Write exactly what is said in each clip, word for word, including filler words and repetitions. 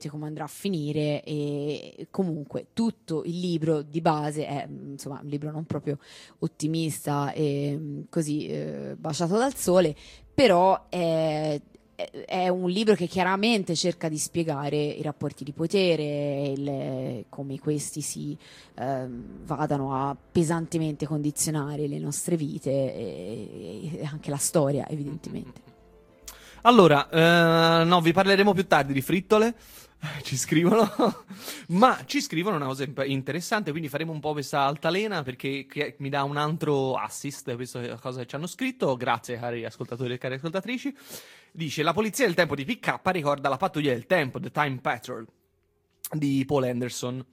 come andrà a finire, e comunque tutto il libro di base è insomma un libro non proprio ottimista e così eh, baciato dal sole, però è, è un libro che chiaramente cerca di spiegare i rapporti di potere, il, come questi si eh, vadano a pesantemente condizionare le nostre vite e, e anche la storia, evidentemente. Allora, eh, no, vi parleremo più tardi di frittole. Ci scrivono, ma ci scrivono una cosa interessante, quindi faremo un po' questa altalena perché che mi dà un altro assist, questa cosa che ci hanno scritto, grazie cari ascoltatori e cari ascoltatrici. Dice: la polizia del tempo di P K ricorda la pattuglia del tempo, The Time Patrol, di Paul Anderson.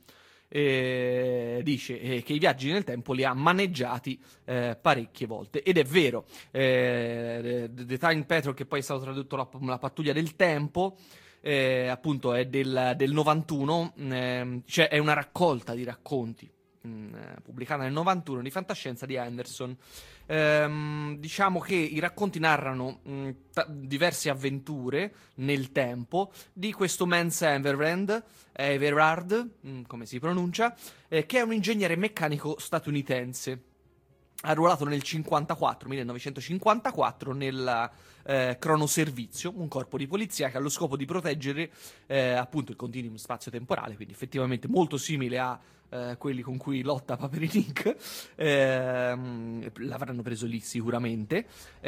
E dice eh, che i viaggi nel tempo li ha maneggiati eh, parecchie volte, ed è vero. eh, The Time Patrol, che poi è stato tradotto la, la pattuglia del tempo, Eh, appunto è del, del novantuno, eh, cioè è una raccolta di racconti mh, pubblicata nel novantuno di fantascienza di Anderson. Ehm, diciamo che i racconti narrano mh, t- diverse avventure nel tempo di questo Mance Everard, Everard mh, come si pronuncia, eh, che è un ingegnere meccanico statunitense, arruolato nel cinquantaquattro, millenovecentocinquantaquattro nel eh, cronoservizio, un corpo di polizia che ha lo scopo di proteggere eh, appunto il continuum spazio-temporale, quindi effettivamente molto simile a eh, quelli con cui lotta Paperinik. ehm, l'avranno preso lì sicuramente,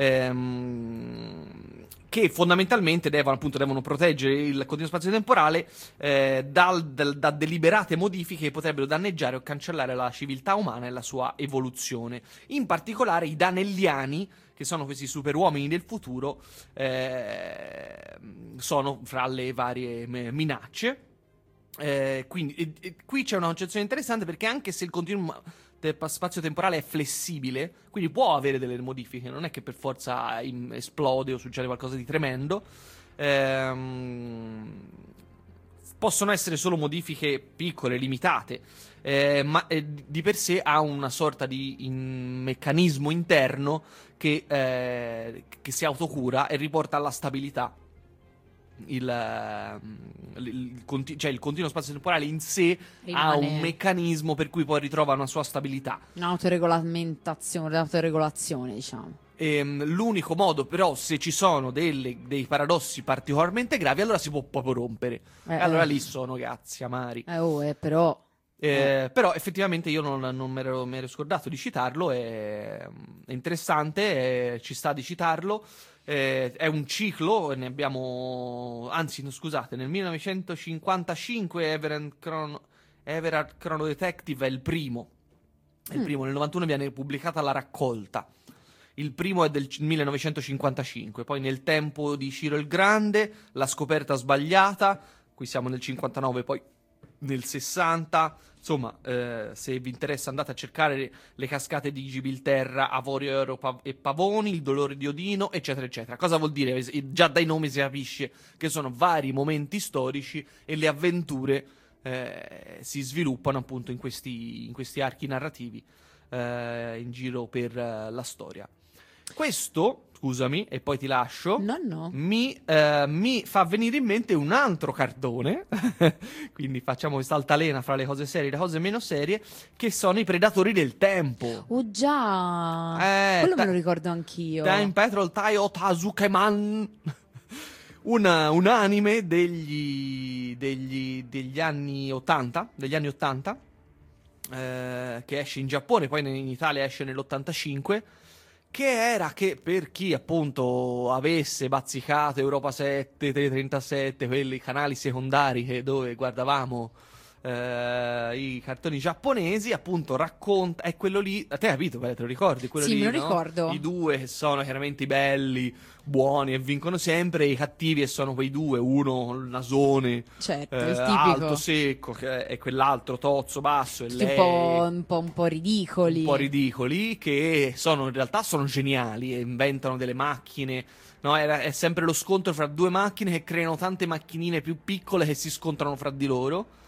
ehm, che fondamentalmente devono, appunto, devono proteggere il continuum spazio-temporale eh, dal, dal, da deliberate modifiche che potrebbero danneggiare o cancellare la civiltà umana e la sua evoluzione. In particolare i Danelliani, che sono questi superuomini del futuro, eh, sono fra le varie minacce. Eh, quindi e, e, qui c'è una concezione interessante, perché anche se il continuum te- spazio-temporale è flessibile, quindi può avere delle modifiche, non è che per forza im- esplode o succede qualcosa di tremendo, ehm, possono essere solo modifiche piccole, limitate, eh, ma eh, di per sé ha una sorta di in- meccanismo interno che, eh, che si autocura e riporta alla stabilità il, il, il, conti- cioè il continuo spazio temporale in sé. Rimane. Ha un meccanismo per cui poi ritrova una sua stabilità, un'autoregolamentazione, un'autoregolazione, diciamo. Ehm, l'unico modo, però, se ci sono delle, dei paradossi particolarmente gravi, allora si può proprio rompere. Eh, e allora eh. lì sono cazzi amari. Eh, oh, eh, però. Eh, eh. Però effettivamente io non, non mi ero, scordato di citarlo. È, è interessante, è, ci sta di citarlo. Eh, è un ciclo, ne abbiamo, anzi no, scusate, nel millenovecentocinquantacinque Everard Chrono, Everard Chrono Detective è il primo. È il primo, nel novantuno viene pubblicata la raccolta. Il primo è del millenovecentocinquantacinque, poi nel tempo di Ciro il Grande, La scoperta sbagliata, qui siamo nel cinquantanove, poi nel sessanta. Insomma, eh, se vi interessa andate a cercare le, le cascate di Gibilterra, Avorio e Pavoni, il dolore di Odino, eccetera eccetera. Cosa vuol dire? Già dai nomi si capisce che sono vari momenti storici e le avventure eh, si sviluppano appunto in questi, in questi archi narrativi eh, in giro per uh, la storia. Questo, scusami, e poi ti lascio. No, no. Mi, eh, mi fa venire in mente un altro cartone. Quindi facciamo questa altalena fra le cose serie e le cose meno serie, che sono i Predatori del Tempo. Oh già, eh, quello ta- me lo ricordo anch'io. Time Patrol Taio Tazukeman. Una, un anime degli, degli, degli anni ottanta, degli anni ottanta, eh, che esce in Giappone, poi in Italia esce nell'ottantacinque. Che era che, per chi appunto avesse bazzicato Europa sette, Teletrentasette, quelli canali secondari che, dove guardavamo eh, i cartoni giapponesi, appunto racconta, è quello lì, a te hai capito, te lo ricordi? Quello sì, lì, me lo no? ricordo. I due che sono chiaramente i belli, buoni e vincono sempre, i cattivi e sono quei due, uno il nasone, certo, eh, il tipico alto, secco, che è quell'altro tozzo, basso, e tutti lei un po', un po', un po' ridicoli, un po' ridicoli, che sono in realtà sono geniali e inventano delle macchine. No, era, è sempre lo scontro fra due macchine che creano tante macchinine più piccole che si scontrano fra di loro.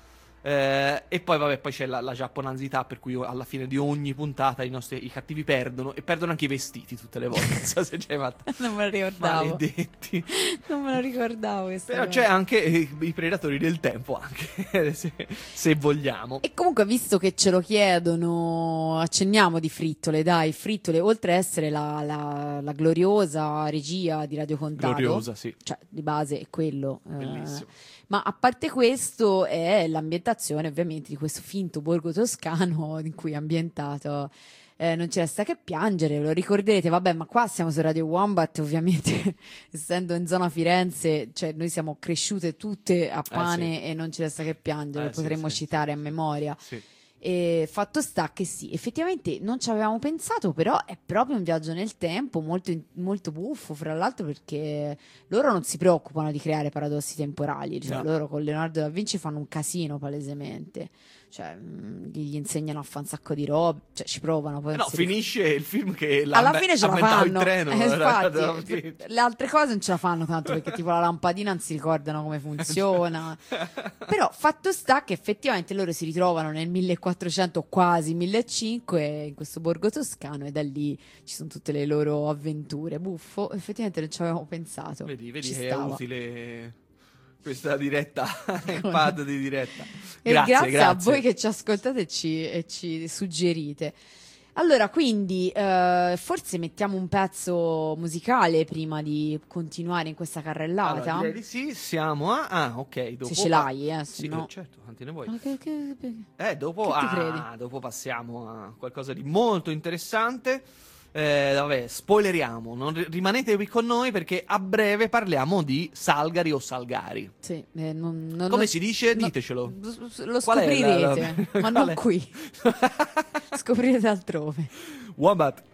Eh, e poi vabbè, poi c'è la, la giapponanzità, per cui alla fine di ogni puntata i nostri i cattivi perdono, e perdono anche i vestiti tutte le volte. Non so se c'è fatta. Non me lo ricordavo. Maledetti. Non me lo ricordavo questa Però cosa. c'è anche eh, i predatori del tempo, anche se, se vogliamo. E comunque, visto che ce lo chiedono, accenniamo di Frittole, dai. Frittole, oltre a essere la, la, la gloriosa regia di Radio Contato, Gloriosa, sì. cioè di base è quello. Bellissimo. Eh, ma a parte questo è l'ambientazione ovviamente di questo finto borgo toscano in cui è ambientato. Eh, non ci resta che piangere, lo ricorderete, vabbè, ma qua siamo su Radio Wombat, ovviamente, essendo in zona Firenze, cioè noi siamo cresciute tutte a pane, sì. e non ci resta che piangere, Eh, potremmo sì, sì, citare sì, a sì. memoria. Sì. E fatto sta che sì, effettivamente non ci avevamo pensato, però è proprio un viaggio nel tempo molto, in- molto buffo, fra l'altro, perché loro non si preoccupano di creare paradossi temporali, cioè No. loro con Leonardo da Vinci fanno un casino palesemente, cioè mh, gli insegnano a fare un sacco di robe, cioè ci provano, poi No, non si ric- finisce il film che l'ha alla fine ce la inventato fanno. il treno. Eh, era- infatti, era- le altre cose non ce la fanno tanto, perché tipo la lampadina non si ricordano come funziona. Però fatto sta che effettivamente loro si ritrovano nel millequattrocento, quasi millecinquecento, in questo borgo toscano, e da lì ci sono tutte le loro avventure. Buffo, effettivamente non ci avevamo pensato. Vedi, vedi Ci che stava. è utile questa diretta, il pad di diretta. E Grazie, grazie, grazie. a voi che ci ascoltate e ci, e ci suggerite. Allora, quindi eh, forse mettiamo un pezzo musicale prima di continuare in questa carrellata. Allora, direi di sì, siamo a... Ah, ok, dopo... Se ce l'hai, eh, se Sì, no. eh, certo, quanti ne vuoi? Ma che- che- che- Eh, dopo, Che ti ah, credi? dopo passiamo a qualcosa di molto interessante. Eh, vabbè, spoileriamo, non ri- rimanete qui con noi perché a breve parliamo di Salgari o Salgari. Sì, eh, non- non- Come non- si dice? no, Ditecelo. Lo Qual è la- scoprirete, la- ma qual non è? qui. Scoprirete altrove. Wombat.